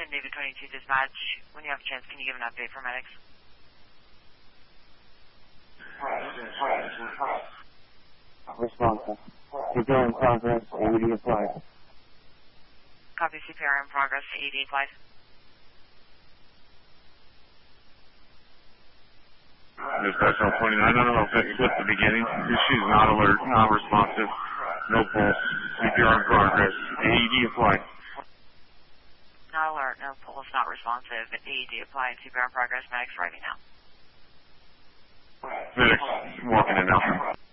David 22 dispatch. When you have a chance, can you give an update for medics? Responsive. CPR in progress, AED applied. Copy, CPR in progress, AED applied. Dispatch 29, I don't know if it slipped the beginning. She's not alert, not responsive. No pulse. CPR in progress. AED applied. Not alert, no pulse, not responsive. AED applied. CPR in progress. Medics arriving now. Medics walking in now.